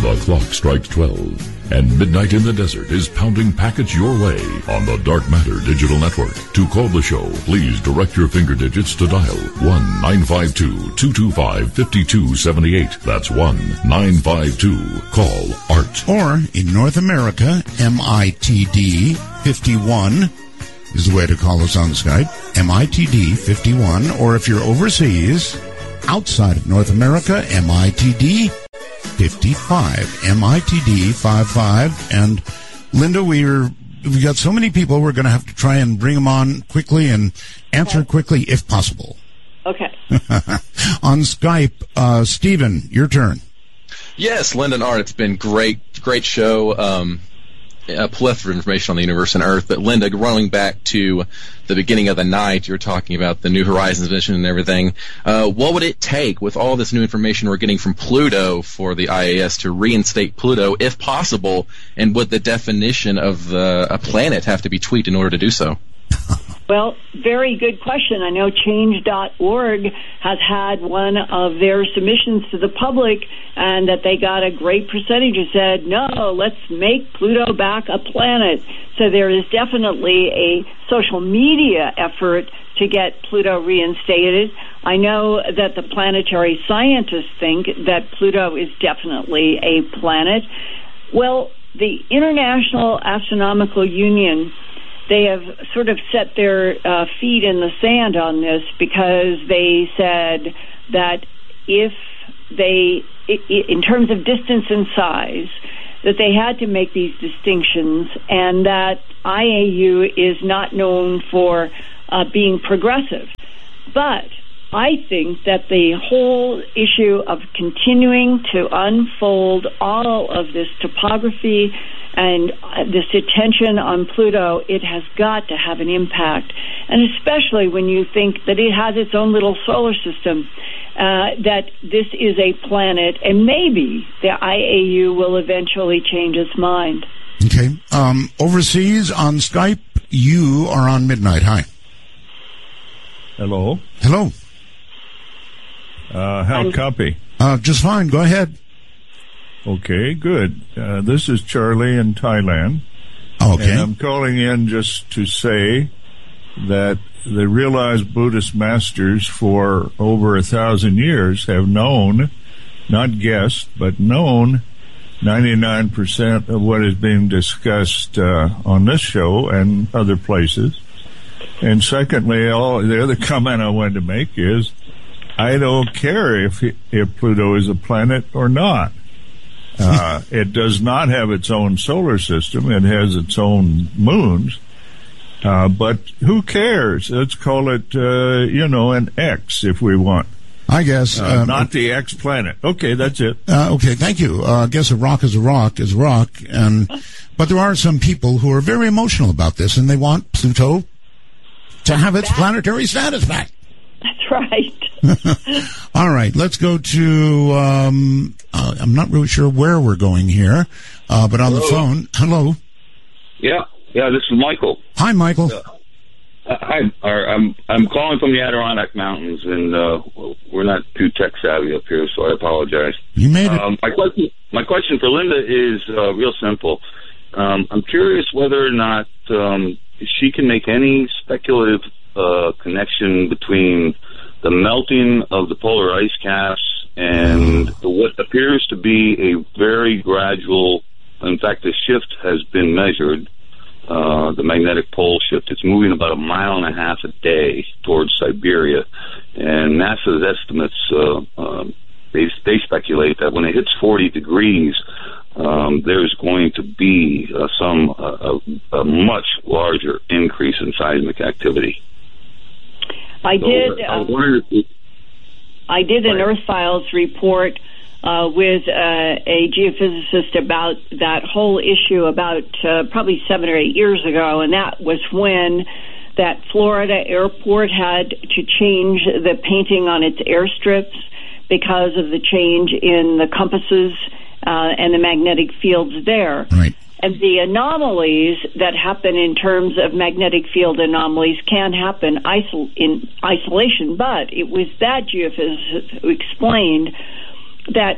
The clock strikes 12, and Midnight in the Desert is pounding packets your way on the Dark Matter Digital Network. To call the show, please direct your finger digits to dial 1-952-225-5278. That's 1-952-CALL-ART. Or, in North America, MITD 51 is the way to call us on Skype. MITD 51. Or if you're overseas, outside of North America, MITD 55. MITD 55. And Linda, we've got so many people, we're going to have to try and bring them on quickly and answer quickly if possible. Okay. On Skype, Stephen, your turn. Yes, Linda and Art, it's been great show. A plethora of information on the universe and Earth. But Linda, running back to the beginning of the night, you're talking about the New Horizons mission and everything. What would it take, with all this new information we're getting from Pluto, for the IAS to reinstate Pluto, if possible? And would the definition of a planet have to be tweaked in order to do so? Well, very good question. I know Change.org has had one of their submissions to the public, and that they got a great percentage who said, no, let's make Pluto back a planet. So there is definitely a social media effort to get Pluto reinstated. I know that the planetary scientists think that Pluto is definitely a planet. Well, the International Astronomical Union, they have sort of set their feet in the sand on this, because they said that if they, in terms of distance and size, that they had to make these distinctions, and that IAU is not known for being progressive. But I think that the whole issue of continuing to unfold all of this topography and this attention on Pluto, it has got to have an impact. And especially when you think that it has its own little solar system, that this is a planet, and maybe the IAU will eventually change its mind. Okay. Overseas on Skype, you are on Midnight. Hi. Hello. Hello. How copy? Just fine. Go ahead. Okay, good. This is Charlie in Thailand. Okay. And I'm calling in just to say that the realized Buddhist masters for over 1,000 years have known, not guessed, but known 99% of what is being discussed on this show and other places. And secondly, the other comment I wanted to make is, I don't care if Pluto is a planet or not. It does not have its own solar system. It has its own moons. But who cares? Let's call it, an X if we want. I guess. Not the X planet. Okay, that's it. Okay, thank you. I guess a rock is a rock is rock. But there are some people who are very emotional about this, and they want Pluto to have its planetary status back. That's right. All right, let's go to, I'm not really sure where we're going here, but on the phone. Hello. Yeah, this is Michael. Hi, Michael. Hi, I'm calling from the Adirondack Mountains, and we're not too tech savvy up here, so I apologize. You made it. My question for Linda is real simple. I'm curious whether or not she can make any speculative connection between the melting of the polar ice caps and what appears to be a very gradual, in fact, the shift has been measured, the magnetic pole shift. It's moving about 1.5 miles a day towards Siberia, and NASA's estimates, they speculate that when it hits 40 degrees, there's going to be a much larger increase in seismic activity. I did an Earth Files report with a geophysicist about that whole issue about probably 7 or 8 years ago, and that was when that Florida airport had to change the painting on its airstrips because of the change in the compasses and the magnetic fields there. Right. And the anomalies that happen in terms of magnetic field anomalies can happen in isolation, but it was that geophysicist who explained that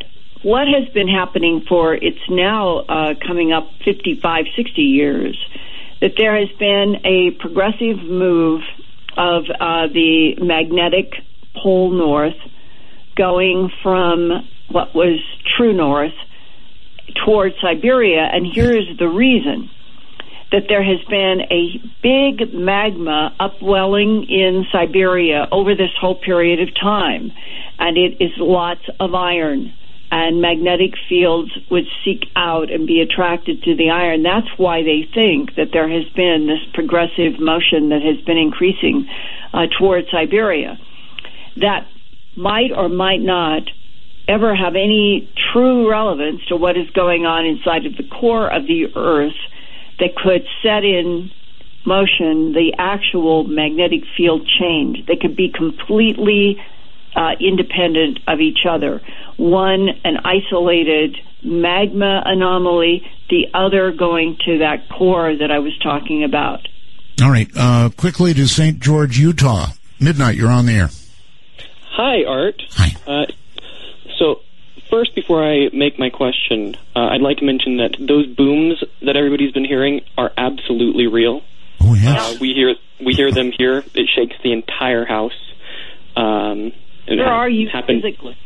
what has been happening for, it's now coming up 55, 60 years, that there has been a progressive move of the magnetic pole north going from what was true north towards Siberia. And here is the reason: that there has been a big magma upwelling in Siberia over this whole period of time, and it is lots of iron, and magnetic fields would seek out and be attracted to the iron. That's why they think that there has been this progressive motion that has been increasing towards Siberia. That might or might not ever have any true relevance to what is going on inside of the core of the Earth that could set in motion the actual magnetic field change. They could be completely independent of each other. One, an isolated magma anomaly, the other going to that core that I was talking about. All right. Quickly to St. George, Utah. Midnight, you're on the air. Hi, Art. Hi. So, first, before I make my question, I'd like to mention that those booms that everybody's been hearing are absolutely real. Oh, yes. We hear them here. It shakes the entire house. Where are you physically?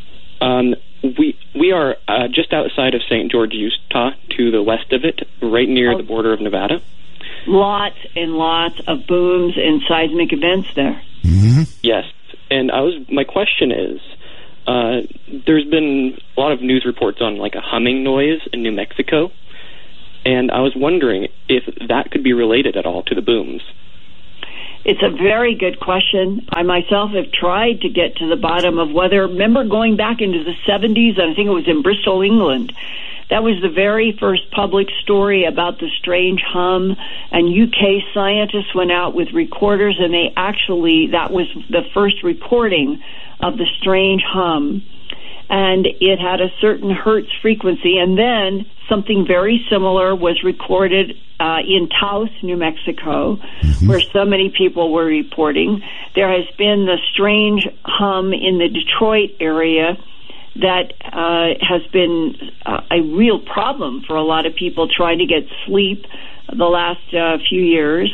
We are just outside of St. George, Utah, to the west of it, right near the border of Nevada. Lots and lots of booms and seismic events there. Mm-hmm. Yes, and my question is, there's been a lot of news reports on like a humming noise in New Mexico, and I was wondering if that could be related at all to the booms. It's a very good question. I myself have tried to get to the bottom of whether, remember going back into the 70s, I think it was in Bristol, England, that was the very first public story about the strange hum, and UK scientists went out with recorders, and that was the first recording of the strange hum, and it had a certain hertz frequency, and then something very similar was recorded in Taos, New Mexico, where so many people were reporting. There has been the strange hum in the Detroit area that has been a real problem for a lot of people trying to get sleep the last few years.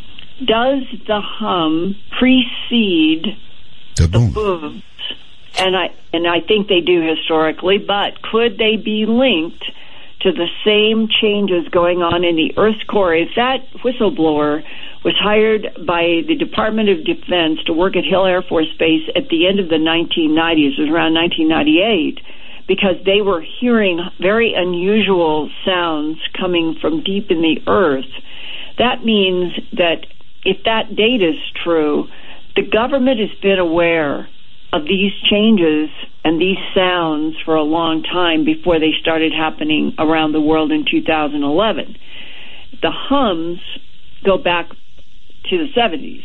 Does the hum precede the booms? And I think they do historically, but could they be linked to the same changes going on in the Earth's core? If that whistleblower was hired by the Department of Defense to work at Hill Air Force Base at the end of the 1990s, it was around 1998, because they were hearing very unusual sounds coming from deep in the Earth, that means that if that date is true, the government has been aware of these changes and these sounds for a long time before they started happening around the world in 2011. The hums go back to the 70s.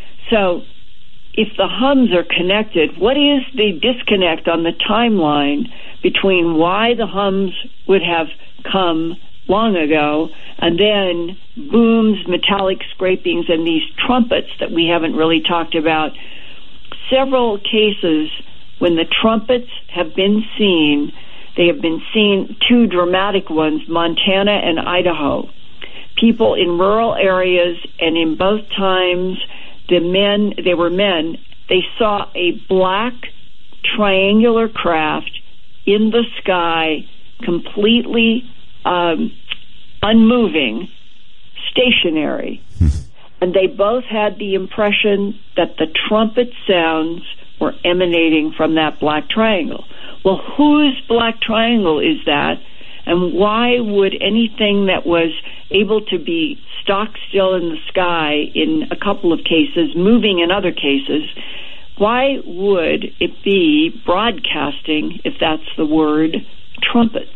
So if the hums are connected, what is the disconnect on the timeline between why the hums would have come long ago and then booms, metallic scrapings, and these trumpets that we haven't really talked about? Several cases when the trumpets have been seen, they have been seen, two dramatic ones, Montana and Idaho. People in rural areas, and in both times, they were men, they saw a black triangular craft in the sky, completely unmoving, stationary. And they both had the impression that the trumpet sounds were emanating from that black triangle. Well, whose black triangle is that? And why would anything that was able to be stock still in the sky in a couple of cases, moving in other cases, why would it be broadcasting, if that's the word, trumpets?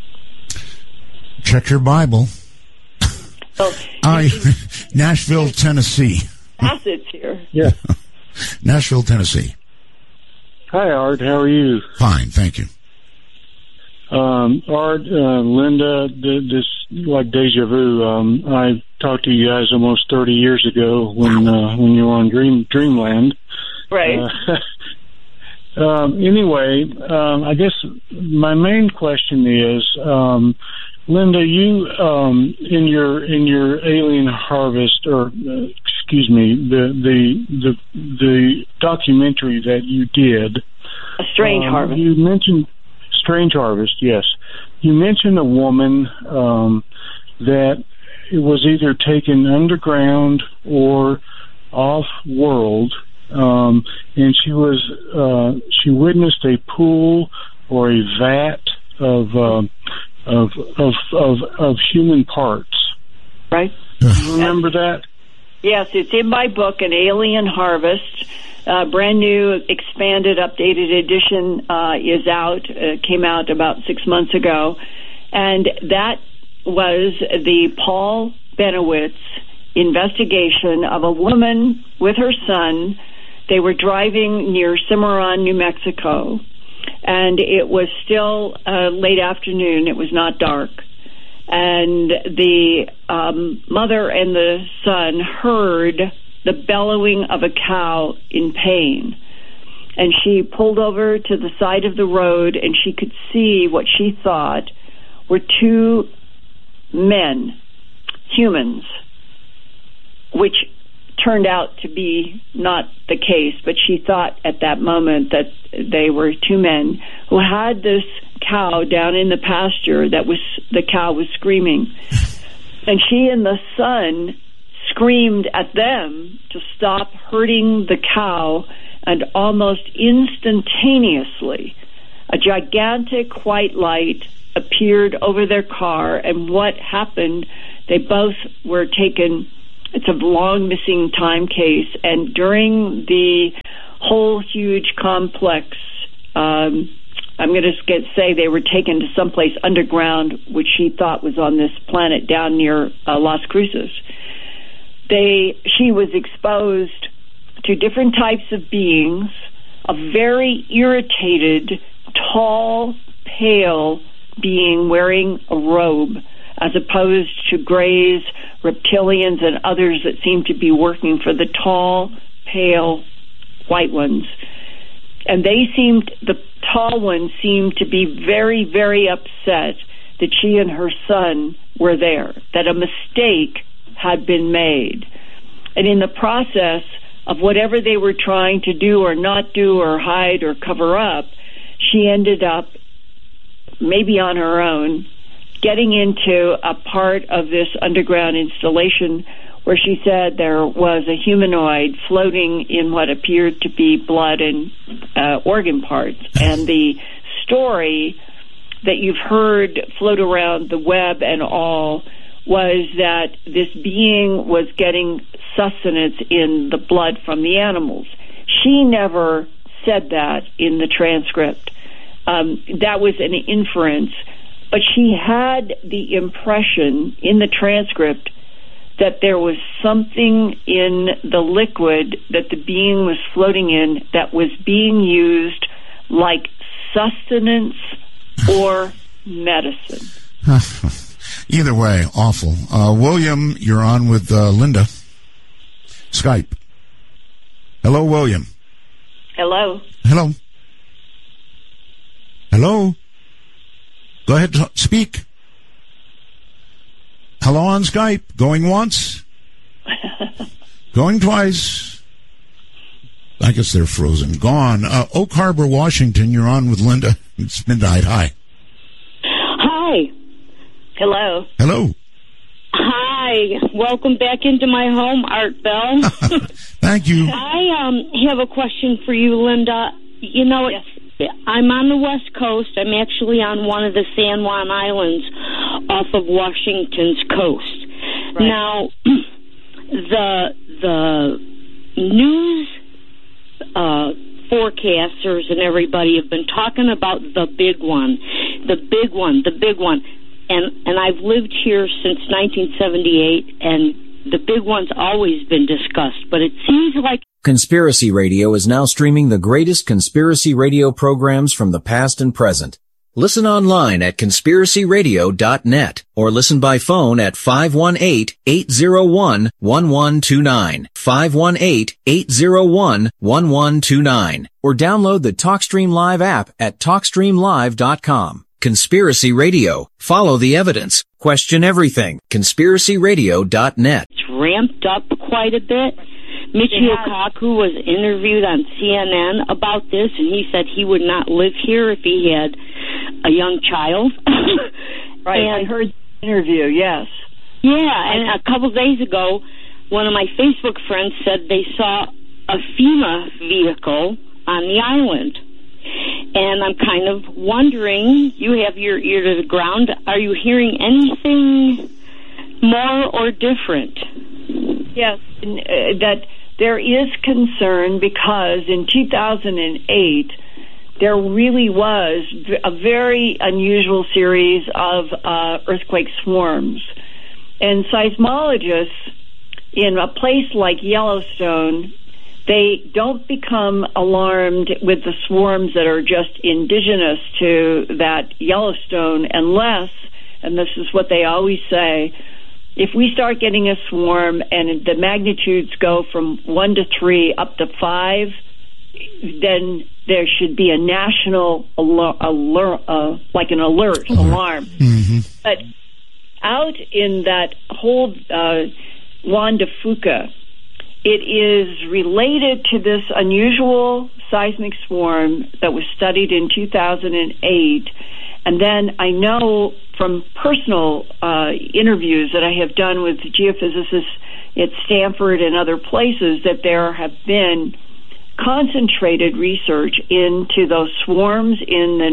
Check your Bible. So, Nashville, Tennessee. Acids here. Yeah. Nashville, Tennessee. Hi, Art. How are you? Fine, thank you. Art, Linda, this like deja vu. I talked to you guys almost 30 years ago when you were on Dreamland. Right. Anyway, I guess my main question is, Linda, you in your Alien Harvest, or excuse me, the documentary that you did, A Strange Harvest. You mentioned Strange Harvest. Yes, you mentioned a woman that it was either taken underground or off world. And she witnessed a pool or a vat of human parts. Right. You remember that? Yes, it's in my book, An Alien Harvest. Brand new, expanded, updated edition is out. Came out about 6 months ago, and that was the Paul Benowitz investigation of a woman with her son. They were driving near Cimarron, New Mexico, and it was still late afternoon. It was not dark. And the mother and the son heard the bellowing of a cow in pain. And she pulled over to the side of the road, and she could see what she thought were two men, humans, which turned out to be not the case, but she thought at that moment that they were two men who had this cow down in the pasture the cow was screaming. And she and the son screamed at them to stop hurting the cow, and almost instantaneously a gigantic white light appeared over their car. And what happened, they both were taken. It's a long missing time case, and during the whole huge complex, I'm going to say they were taken to someplace underground, which she thought was on this planet down near Las Cruces. She was exposed to different types of beings, a very irritated, tall, pale being wearing a robe, as opposed to Greys, reptilians, and others that seem to be working for the tall, pale, white ones. And the tall ones seemed to be very, very upset that she and her son were there, that a mistake had been made. And in the process of whatever they were trying to do or not do or hide or cover up, she ended up, maybe on her own, getting into a part of this underground installation where she said there was a humanoid floating in what appeared to be blood and organ parts. And the story that you've heard float around the web and all was that this being was getting sustenance in the blood from the animals. She never said that in the transcript. That was an inference. But she had the impression in the transcript that there was something in the liquid that the being was floating in that was being used like sustenance or medicine. Either way, awful. William, you're on with Linda. Skype. Hello, William. Hello. Hello. Hello. Go ahead, speak. Hello on Skype. Going once. Going twice. I guess they're frozen. Gone. Oak Harbor, Washington. You're on with Linda. It's midnight. Hi. Hi. Hello. Hello. Hi. Welcome back into my home, Art Bell. Thank you. I have a question for you, Linda. You know, yes. I'm on the West Coast. I'm actually on one of the San Juan Islands off of Washington's coast. Right. Now, the news forecasters and everybody have been talking about the big one. And I've lived here since 1978, and the big one's always been discussed, but it seems like Conspiracy Radio is now streaming the greatest conspiracy radio programs from the past and present. Listen online at conspiracyradio.net or listen by phone at 518-801-1129, 518-801-1129, or download the TalkStream Live app at TalkStreamLive.com. Conspiracy Radio. Follow the evidence. Question everything. conspiracyradio.net. It's ramped up quite a bit. Michio Kaku was interviewed on CNN about this, and he said he would not live here if he had a young child. Right, and I heard the interview, yes. Yeah, and a couple days ago, one of my Facebook friends said they saw a FEMA vehicle on the island. And I'm kind of wondering, you have your ear to the ground, are you hearing anything more or different? Yes, that there is concern because in 2008, there really was a very unusual series of earthquake swarms. And seismologists in a place like Yellowstone, they don't become alarmed with the swarms that are just indigenous to that Yellowstone unless, and this is what they always say, if we start getting a swarm and the magnitudes go from 1 to 3 up to 5, then there should be a national alert, alarm. Mm-hmm. But out in that whole Juan de Fuca, it is related to this unusual seismic swarm that was studied in 2008. And then I know from personal interviews that I have done with geophysicists at Stanford and other places that there have been concentrated research into those swarms in the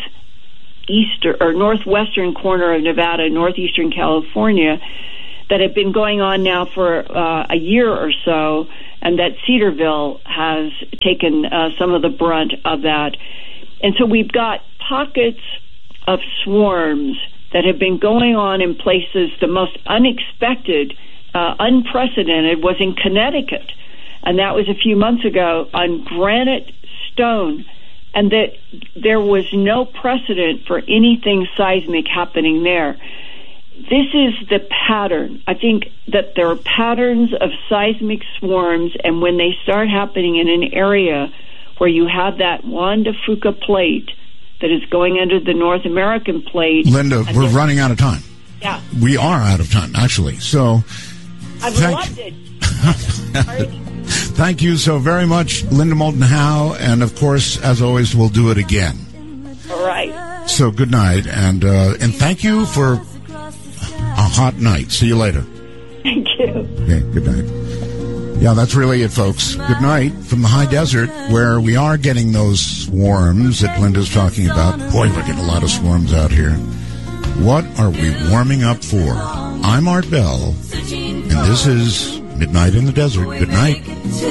northwestern corner of Nevada, northeastern California, that have been going on now for a year or so, and that Cedarville has taken some of the brunt of that. And so we've got pockets of swarms that have been going on in places. The most unexpected, unprecedented was in Connecticut, and that was a few months ago on Granite Stone, and that there was no precedent for anything seismic happening there. This is the pattern. I think that there are patterns of seismic swarms, and when they start happening in an area where you have that Juan de Fuca plate that is going under the North American plate. Linda, we're running out of time. Yeah. We are out of time, actually. So I've loved it. Thank you so very much, Linda Moulton Howe, and of course, as always, we'll do it again. All right. So good night, and thank you for a hot night. See you later. Thank you. Okay, good night. Yeah, that's really it, folks. Good night from the high desert, where we are getting those swarms that Linda's talking about. Boy, we're getting a lot of swarms out here. What are we warming up for? I'm Art Bell, and this is Midnight in the Desert. Good night.